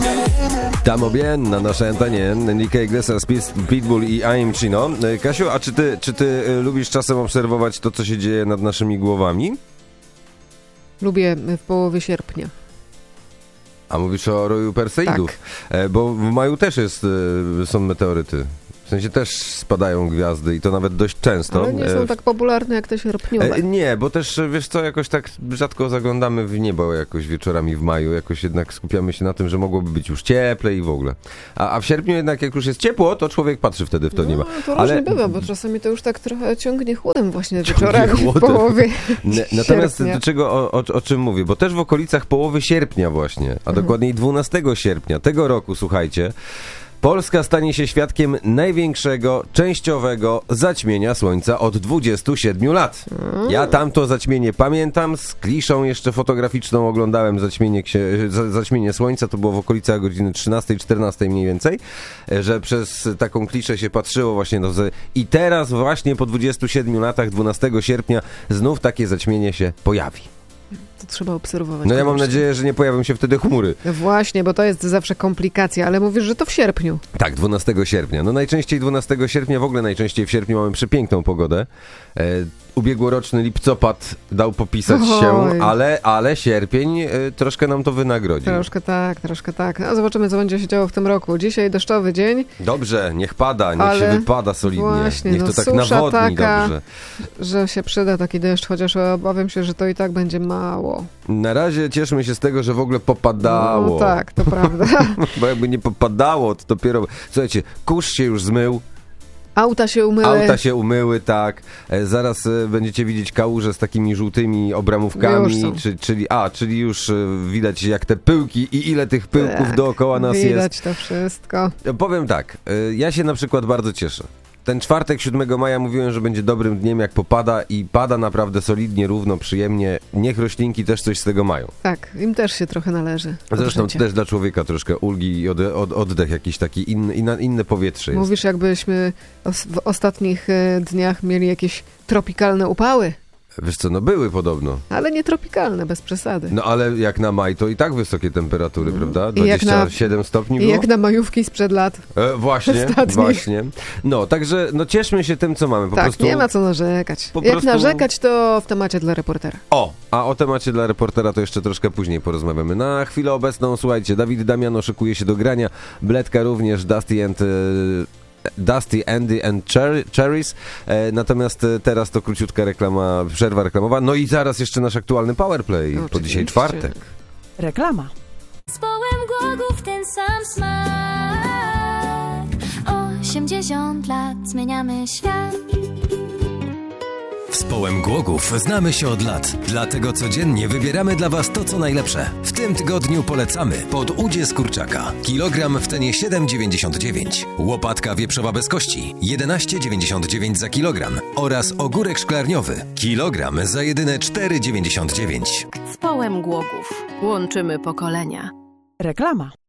Tamo bien na naszej antenie. Enrique Iglesias, Pitbull i I'm Chino. Kasiu, a czy ty lubisz czasem obserwować to, co się dzieje nad naszymi głowami? Lubię w połowie sierpnia. A mówisz o roju Perseidów? Tak. Bo w maju też są meteoryty. W sensie też spadają gwiazdy i to nawet dość często. Ale nie są tak popularne jak te sierpniowe. Nie, bo też, wiesz co, jakoś tak rzadko zaglądamy w niebo jakoś wieczorami w maju. Jakoś jednak skupiamy się na tym, że mogłoby być już cieplej i w ogóle. A w sierpniu jednak jak już jest ciepło, to człowiek patrzy wtedy w to niebo. To różnie bywa, bo czasami to już tak trochę ciągnie chłodem właśnie wieczorami w połowie Natomiast sierpnia. do czego, o czym mówię? Bo też w okolicach połowy sierpnia właśnie, a dokładniej 12 sierpnia tego roku, słuchajcie, Polska stanie się świadkiem największego częściowego zaćmienia Słońca od 27 lat. Ja tamto zaćmienie pamiętam, z kliszą jeszcze fotograficzną oglądałem zaćmienie Słońca, to było w okolicach godziny 13-14 mniej więcej, że przez taką kliszę się patrzyło właśnie. I teraz właśnie po 27 latach, 12 sierpnia, znów takie zaćmienie się pojawi. To trzeba obserwować. No ja mam nadzieję, że nie pojawią się wtedy chmury. No właśnie, bo to jest zawsze komplikacja, ale mówisz, że to w sierpniu. Tak, 12 sierpnia. No najczęściej 12 sierpnia, w ogóle najczęściej w sierpniu mamy przepiękną pogodę. Ubiegłoroczny lipcopad dał popisać się, ale sierpień troszkę nam to wynagrodzi. Troszkę tak. No, zobaczymy, co będzie się działo w tym roku. Dzisiaj deszczowy dzień. Dobrze, niech pada, niech się wypada solidnie. Właśnie, niech to tak susza nawodni taka, dobrze. Że się przyda taki deszcz, chociaż obawiam się, że to i tak będzie mało. Na razie cieszmy się z tego, że w ogóle popadało. No tak, to prawda. Bo jakby nie popadało, to dopiero... Słuchajcie, kurz się już zmył. Auta się umyły, tak. Zaraz będziecie widzieć kałuże z takimi żółtymi obramówkami, czyli już widać jak te pyłki i ile tych pyłków dookoła nas jest. Widać to wszystko. Powiem tak, ja się na przykład bardzo cieszę. Ten czwartek 7 maja mówiłem, że będzie dobrym dniem jak popada i pada naprawdę solidnie, równo, przyjemnie. Niech roślinki też coś z tego mają. Tak, im też się trochę należy. Zresztą też dla człowieka troszkę ulgi i oddech jakiś taki inne powietrze jest. Mówisz, jakbyśmy w ostatnich dniach mieli jakieś tropikalne upały. Wiesz co, no były podobno. Ale nie tropikalne, bez przesady. No ale jak na maj, to i tak wysokie temperatury, prawda? 27 stopni było? I jak na majówki sprzed lat. Właśnie. No, także cieszmy się tym, co mamy. Po prostu nie ma co narzekać. Jak narzekać, to w temacie dla reportera. A o temacie dla reportera to jeszcze troszkę później porozmawiamy. Na chwilę obecną, słuchajcie, Dawid Damiano szykuje się do grania, Bledka również, Dusty, Andy and Cherries. Natomiast teraz to króciutka przerwa reklamowa. No i zaraz jeszcze nasz aktualny Powerplay, po dzisiaj czwartek. Reklama. Z Połem Głogów ten sam smak. 80 lat zmieniamy świat. Z Połem Głogów znamy się od lat, dlatego codziennie wybieramy dla Was to, co najlepsze. W tym tygodniu polecamy podudzie z kurczaka. Kilogram w cenie 7,99. Łopatka wieprzowa bez kości 11,99 za kilogram. Oraz ogórek szklarniowy. Kilogram za jedyne 4,99. Z Połem Głogów. Łączymy pokolenia. Reklama.